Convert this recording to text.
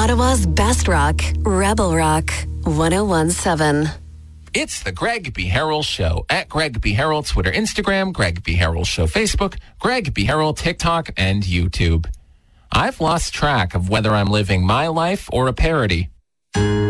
Ottawa's best rock, Rebel Rock, 101.7. It's the Greg B. Harrell Show at Greg B. Harrell, Twitter, Instagram, Greg B. Harrell Show, Facebook, Greg B. Harrell, TikTok, and YouTube. I've lost track of whether I'm living my life or a parody.